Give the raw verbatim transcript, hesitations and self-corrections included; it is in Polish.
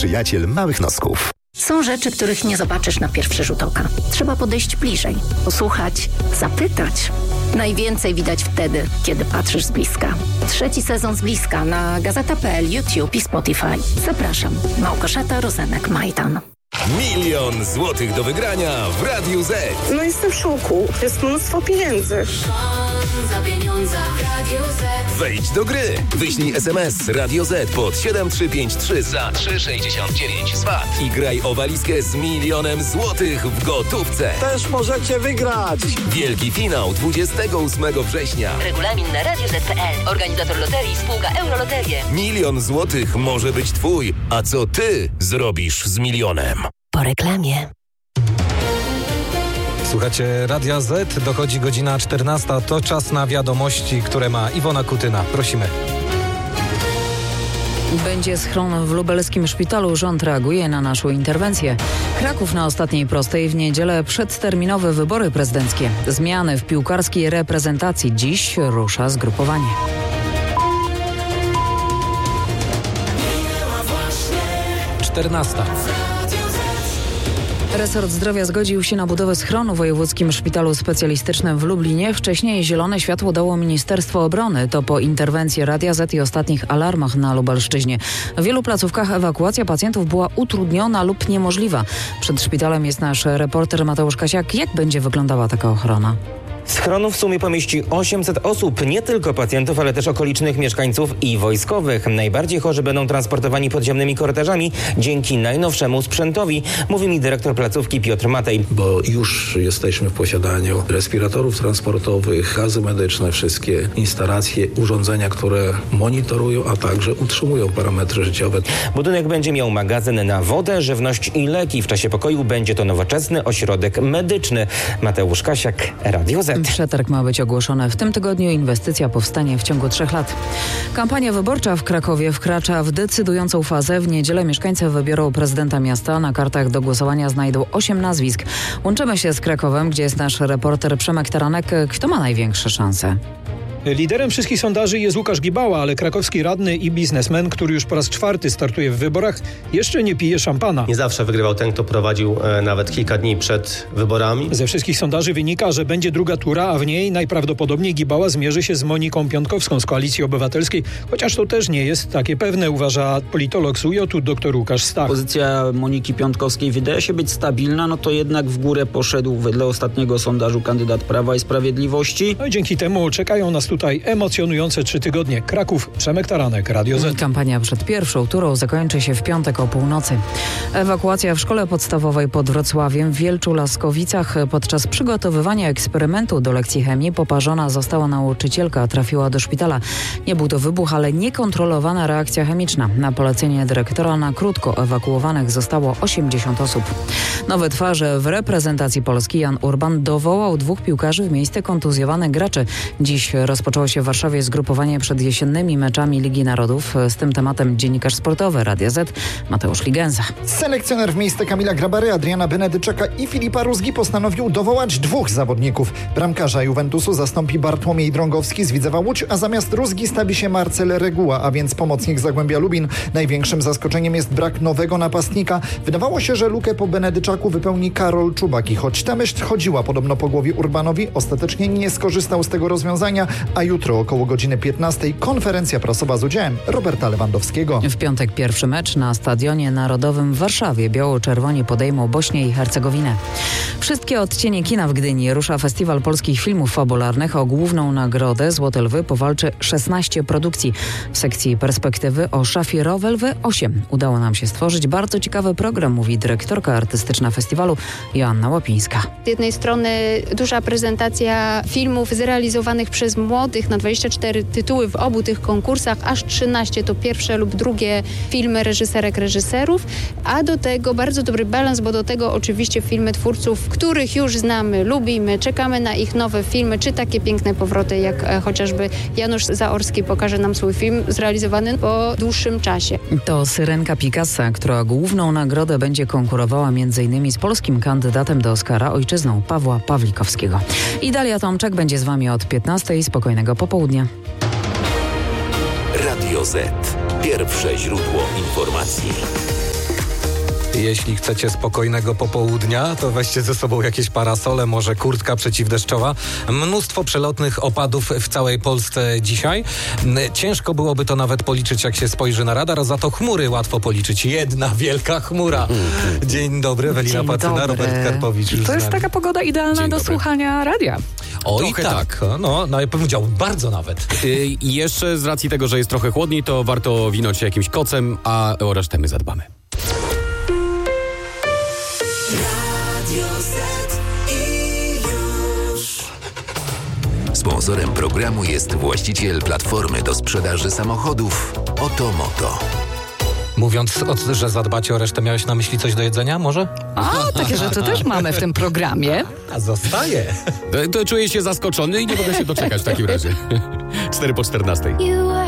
przyjaciel małych nosków. Są rzeczy, których nie zobaczysz na pierwszy rzut oka. Trzeba podejść bliżej, posłuchać, zapytać. Najwięcej widać wtedy, kiedy patrzysz z bliska. Trzeci sezon z bliska na gazeta kropka pe el, YouTube i Spotify. Zapraszam. Małgorzata Rozenek-Majdan. Milion złotych do wygrania w Radiu Z. No jestem w szoku. To jest mnóstwo pieniędzy. Wejdź do gry. Wyślij es em es Radio Z pod siedem trzy pięć trzy za trzy sześćdziesiąt dziewięć z V A T i graj o walizkę z milionem złotych w gotówce. Też możecie wygrać. Wielki finał dwudziestego ósmego września. Regulamin na radio zet kropka pe el. Organizator loterii spółka Euroloterie. Milion złotych może być twój. A co ty zrobisz z milionem? Po reklamie. Słuchacie Radia Z, dochodzi godzina czternasta, to czas na wiadomości, które ma Iwona Kutyna. Prosimy. Będzie schron w lubelskim szpitalu. Rząd reaguje na naszą interwencję. Kraków na ostatniej prostej w niedzielę przedterminowe wybory prezydenckie. Zmiany w piłkarskiej reprezentacji. Dziś rusza zgrupowanie. czternasta. Resort Zdrowia zgodził się na budowę schronu w Wojewódzkim Szpitalu Specjalistycznym w Lublinie. Wcześniej zielone światło dało Ministerstwo Obrony. To po interwencji Radia Z i ostatnich alarmach na Lubelszczyźnie. W wielu placówkach ewakuacja pacjentów była utrudniona lub niemożliwa. Przed szpitalem jest nasz reporter Mateusz Kasiak. Jak będzie wyglądała taka ochrona? Schron w sumie pomieści osiemset osób, nie tylko pacjentów, ale też okolicznych mieszkańców i wojskowych. Najbardziej chorzy będą transportowani podziemnymi korytarzami dzięki najnowszemu sprzętowi, mówi mi dyrektor placówki Piotr Matej. Bo już jesteśmy w posiadaniu respiratorów transportowych, gazy medyczne, wszystkie instalacje, urządzenia, które monitorują, a także utrzymują parametry życiowe. Budynek będzie miał magazyn na wodę, żywność i leki. W czasie pokoju będzie to nowoczesny ośrodek medyczny. Mateusz Kasiak, Radio Z. Przetarg ma być ogłoszony w tym tygodniu. Inwestycja powstanie w ciągu trzech lat. Kampania wyborcza w Krakowie wkracza w decydującą fazę. W niedzielę mieszkańcy wybiorą prezydenta miasta. Na kartach do głosowania znajdą osiem nazwisk. Łączymy się z Krakowem, gdzie jest nasz reporter Przemek Taranek. Kto ma największe szanse? Liderem wszystkich sondaży jest Łukasz Gibała, ale krakowski radny i biznesmen, który już po raz czwarty startuje w wyborach, jeszcze nie pije szampana. Nie zawsze wygrywał ten, kto prowadził e, nawet kilka dni przed wyborami. Ze wszystkich sondaży wynika, że będzie druga tura, a w niej najprawdopodobniej Gibała zmierzy się z Moniką Piątkowską z Koalicji Obywatelskiej, chociaż to też nie jest takie pewne, uważa politolog z U J-u dr Łukasz Stach. Pozycja Moniki Piątkowskiej wydaje się być stabilna, no to jednak w górę poszedł wedle ostatniego sondażu kandydat Prawa i Sprawiedliwości. No i dzięki temu czekają nas tutaj emocjonujące trzy tygodnie. Kraków, Przemek Taranek, Radio Z. Kampania przed pierwszą turą zakończy się w piątek o północy. Ewakuacja w szkole podstawowej pod Wrocławiem w Wielczu-Laskowicach. Podczas przygotowywania eksperymentu do lekcji chemii poparzona została nauczycielka, trafiła do szpitala. Nie był to wybuch, ale niekontrolowana reakcja chemiczna. Na polecenie dyrektora na krótko ewakuowanych zostało osiemdziesiąt osób. Nowe twarze w reprezentacji Polski. Jan Urban dowołał dwóch piłkarzy w miejsce kontuzjowanych graczy. Dziś rozpoczęło się w Warszawie zgrupowanie przed jesiennymi meczami Ligi Narodów. Z tym tematem dziennikarz sportowy Radia Z Mateusz Ligenza. Selekcjoner w miejsce Kamila Grabary, Adriana Benedyczaka i Filipa Rózgi postanowił dowołać dwóch zawodników. Bramkarza Juventusu zastąpi Bartłomiej Drągowski z Widzewa Łódź, a zamiast Rózgi stawi się Marcel Reguła, a więc pomocnik Zagłębia Lubin. Największym zaskoczeniem jest brak nowego napastnika. Wydawało się, że lukę po Benedyczaku wypełni Karol Czubak i choć ta myśl chodziła podobno po głowie Urbanowi, ostatecznie nie skorzystał z tego rozwiązania, a jutro około godziny piętnastej konferencja prasowa z udziałem Roberta Lewandowskiego. W piątek pierwszy mecz na Stadionie Narodowym w Warszawie. Biało-czerwoni podejmą Bośnię i Hercegowinę. Wszystkie odcienie kina w Gdyni. Rusza Festiwal Polskich Filmów Fabularnych. O główną nagrodę Złote Lwy powalczy szesnaście produkcji. W sekcji perspektywy o szafie Rowelwy osiem. Udało nam się stworzyć bardzo ciekawy program, mówi dyrektorka artystyczna festiwalu Joanna Łapińska. Z jednej strony duża prezentacja filmów zrealizowanych przez młodych na dwadzieścia cztery tytuły w obu tych konkursach, aż trzynaście to pierwsze lub drugie filmy reżyserek, reżyserów, a do tego bardzo dobry balans, bo do tego oczywiście filmy twórców, których już znamy, lubimy, czekamy na ich nowe filmy, czy takie piękne powroty, jak e, chociażby Janusz Zaorski pokaże nam swój film zrealizowany po dłuższym czasie. To Syrenka Picassa, która główną nagrodę będzie konkurowała m.in. z polskim kandydatem do Oscara, ojczyzną Pawła Pawlikowskiego. I Dalia Tomczak będzie z wami od piętnastej. Spokojnego popołudnia. Radio Z. Pierwsze źródło informacji. Jeśli chcecie spokojnego popołudnia, to weźcie ze sobą jakieś parasole, może kurtka przeciwdeszczowa. Mnóstwo przelotnych opadów w całej Polsce dzisiaj. Ciężko byłoby to nawet policzyć, jak się spojrzy na radar, za to chmury łatwo policzyć. Jedna wielka chmura. Dzień dobry, Ewelina Dzień Pacyna, dobry. Robert Karpowicz. Już To jest z nami. taka pogoda idealna Dzień do dobry. słuchania radia. Oj Trochę tak, no, no ja powiedziałbym bardzo nawet. Y, I jeszcze z racji tego, że jest trochę chłodniej, to warto winąć się jakimś kocem, a o resztę my zadbamy. Sponsorem programu jest właściciel platformy do sprzedaży samochodów Otomoto. Mówiąc, o, że zadbacie o resztę, miałeś na myśli coś do jedzenia może? A, takie rzeczy też mamy w tym programie. A zostaje. To, to czuję się zaskoczony i nie mogę się doczekać w takim razie. cztery po czternastej.